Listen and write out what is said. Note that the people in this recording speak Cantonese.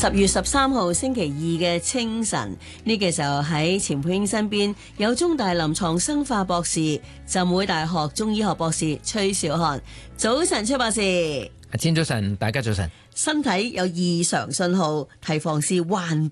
10月13號星期二嘅清晨，呢個時候喺錢佩英身邊有中大臨床生化博士、浸會大學中醫學博士崔兆漢。早晨，崔博士。 阿千早晨，大家早晨。 身體有異常信號，提防是患